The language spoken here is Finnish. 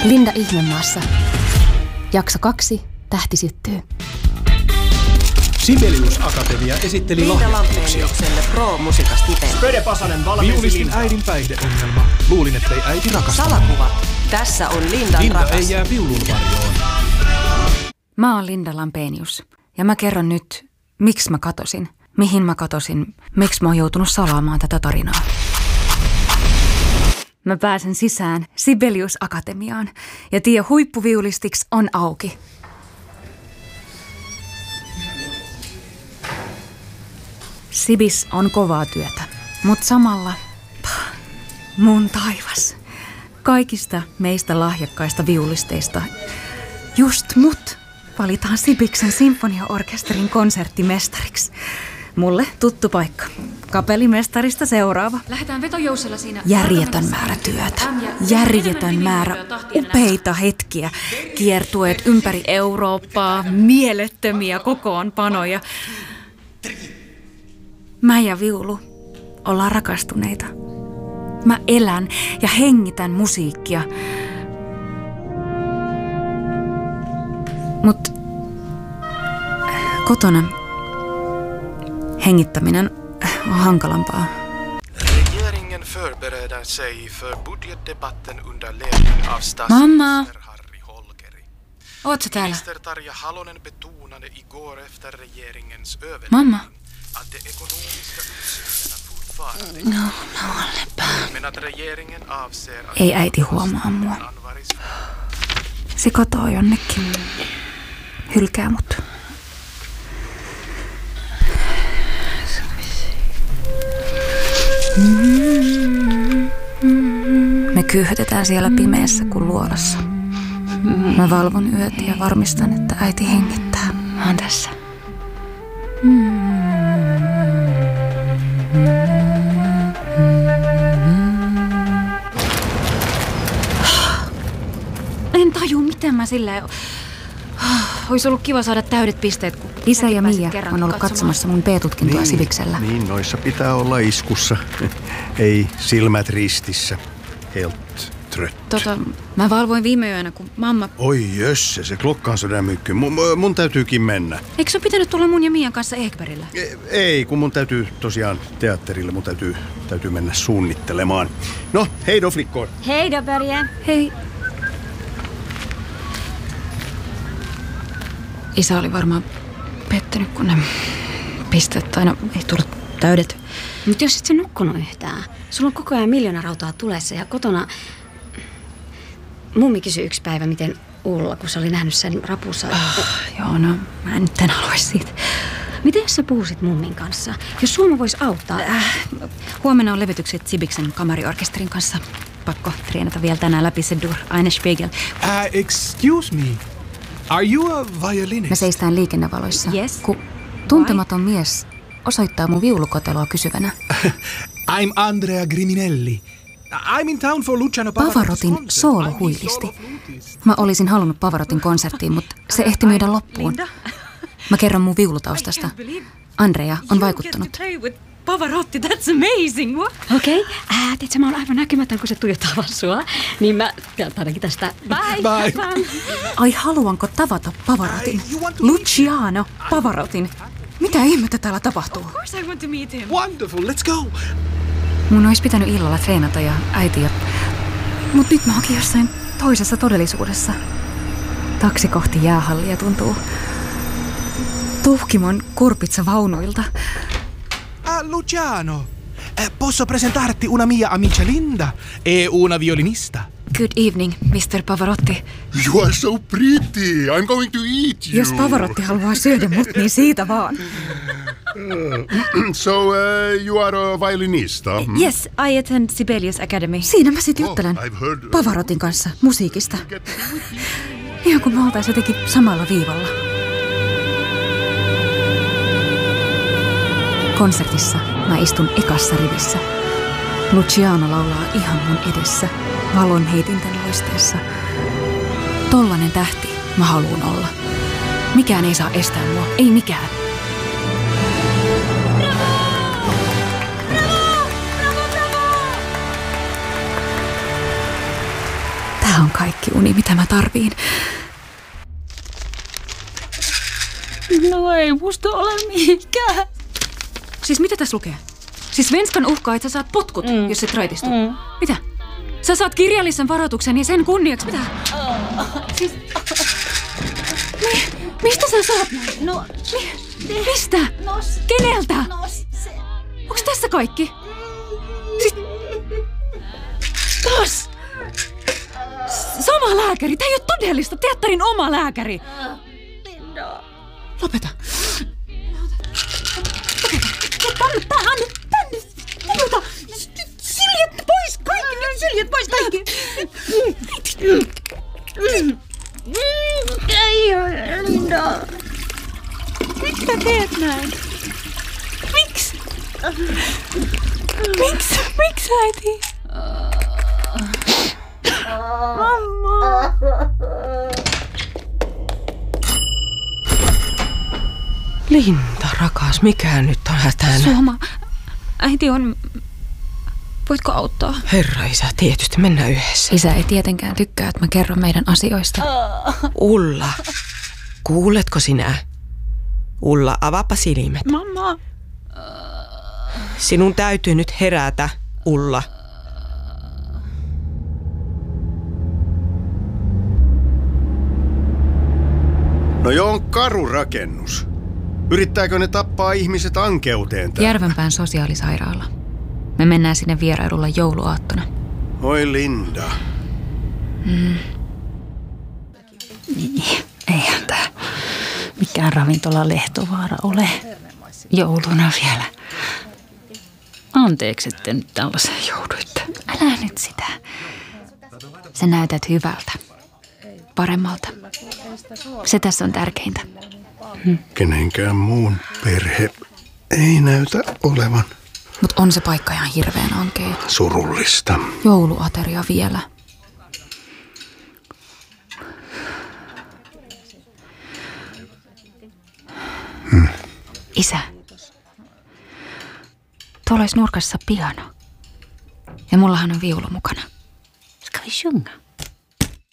Linda Ihmemaassa. Jakso 2. Tähti syttyy. Sibelius Akatemia esitteli lahjakkuuksia. Pro-musiikastipendit. Pöde Pasanen valmensi Viulistin äidin päihdeongelma. Luulin, ettei äiti rakastanut. Salakuvat. Tässä on Lindan Linda rakas. ei jää viulun varjoon. Mä oon Linda Lampenius ja mä kerron nyt, miksi mä katosin, mihin mä katosin, miksi mä oon joutunut salaamaan tätä tarinaa. Mä pääsen sisään Sibelius Akatemiaan ja tie huippuviulistiksi on auki. Sibis on kovaa työtä, mutta samalla mun taivas. Kaikista meistä lahjakkaista viulisteista just mut valitaan Sibiksen sinfoniaorkesterin konserttimestariksi. Mulle tuttu paikka. Kapellimestarista seuraava. Lähdetään vetojousella siinä. Järjetön määrä työtä. Järjetön määrä upeita hetkiä. Kiertueet ympäri Eurooppaa. Mielettömiä kokoonpanoja. Mä ja viulu ollaan rakastuneita. Mä elän ja hengitän musiikkia. Mut kotona hengittäminen on hankalampaa. Regeringen förbereder sig för budgetdebatten under ledning av statsminister Harri Holkeri. Oot sä täällä? Minister Tarja Halonen betonade igår efter regeringens Mamma? överläggning att de ekonomiska utsikterna fortfarande men att regeringen avser att Ei äiti huomaa mua. Se katoaa jonnekin. Hylkää mut. Me kyyhötetään siellä pimeässä kuin luolassa. Mä valvon yöt ja varmistan, että äiti hengittää. Mä oon tässä. En taju, miten mä silleen. Olisi ollut kiva saada täydet pisteet, kun Isä ja Mia on ollut katsomassa mun B-tutkintoa Siviksellä. Niin, noissa pitää olla iskussa. Ei silmät ristissä. Helt trött. Mä valvoin viime yönä, kun mamma... Oi jösse, se klokkaan sydämykky. Mun täytyykin mennä. Eikö se pitänyt tulla mun ja Mian kanssa Ekberillä? Ei, kun mun täytyy tosiaan teatterille. Mun täytyy mennä suunnittelemaan. No, hei då flickor. Hej då Börje. Hei. Isä oli varmaan pettynyt, kun ne pisteet aina ei tullut täydet. Mutta jos et sä nukkunut yhtään, sulla on koko ajan 1 000 000 rautaa tulessa ja kotona... Mummi kysyi yksi päivä, miten Ulla, kun sä oli nähnyt sen rapussa. Joo, no mä nyt en haluaisi siitä. Miten jos sä puhuisit mummin kanssa? Jos Suoma voisi auttaa. Huomenna on levytykset Sibiksen kamariorkesterin kanssa. Pakko treenata vielä tänään läpi se Dur Eine Spiegel. Excuse me. Are you a violinist? Me seistään liikennevaloissa, Yes. kun tuntematon mies osoittaa mun viulukoteloa kysyvänä. I'm Andrea Griminelli. I'm in town for Luciano Pavarottin soolo huilisti. Mä olisin halunnut Pavarotin konserttiin, mutta se ehti myydä loppuun. Mä kerron mun viulutaustasta. Andrea on vaikuttunut. Pavarotti, that's amazing. Okei. Tiedätkö, mä oon aivan näkymätön, kun se tuijottaa vaan sua. Niin mä ainakin tästä. Bye. Ai, haluanko tavata Pavarotin? Luciano Pavarotin. Mitä ihmettä täällä tapahtuu? Of course I want to meet him. Wonderful, let's go. Mun olisi pitänyt illalla treenata ja äiti mut nyt mä oonkin jossain toisessa todellisuudessa. Taksi kohti jäähallia tuntuu tuhkimon kurpitsavaunuilta. Luciano, posso presentarti una mia amica Linda e una violinista. Good evening, Mr. Pavarotti. You are so pretty. I'm going to eat you. Jos Pavarotti haluaa syödä mut, niin siitä vaan. So, you are a violinista? Yes, I attend Sibelius Academy. Siinä mä sit juttelen I've heard... Pavarotin kanssa musiikista. Ihan kuin me oltais jotenkin samalla viivalla. Konsertissa mä istun ekassa rivissä. Luciano laulaa ihan mun edessä, valon heitinten loisteessa. Tollanen tähti mä haluun olla. Mikään ei saa estää mua, ei mikään. Tää Tää on kaikki uni, mitä mä tarviin. No ei musta ole mihinkään. Siis mitä tässä lukee? Siis Svenskan uhkaa, että sä saat potkut, jos et raitistu. Mitä? Sä saat kirjallisen varoituksen ja sen kunniaksi. Mitä? Siis... Mistä sä saat? No... Mistä? Keneltä? Onks tässä kaikki? Siis... Taas! Sama lääkäri! Tää ei oo todellista! Teatterin oma lääkäri! Linda. Lopeta! Tänne! Lopeta! Syljet pois kaikki! Nyt syljet pois kaikki! Ei, Linda! Miksi sä teet näin? Miksi? Miksi äiti? Mamma! Linda, rakas, mikä nyt on hätänä? Suoma, äiti on... Voitko auttaa? Herra isä, tietysti mennään yhdessä. Isä ei tietenkään tykkää, että mä kerron meidän asioista. Ulla, kuuletko sinä? Ulla, avaapa silmät. Mamma! Sinun täytyy nyt herätä, Ulla. No joo, on karu rakennus. Yrittääkö ne tappaa ihmiset ankeuteen täällä? Järvenpään sosiaalisairaala. Me mennään sinne vierailulla jouluaattona. Oi Linda. Niin, eihän tää mikään ravintola Lehtovaara ole jouluna vielä. Anteeksi, että nyt tällaiseen jouduitte. Älä nyt sitä. Sä näytät hyvältä. Paremmalta. Se tässä on tärkeintä. Kenenkään muun perhe ei näytä olevan. Mut on se paikka ihan hirveän ankea. Surullista. Jouluateria vielä. Isä. Tuolla olisi nurkassa piano. Ja mullahan on viulu mukana. Ska vi sjunga?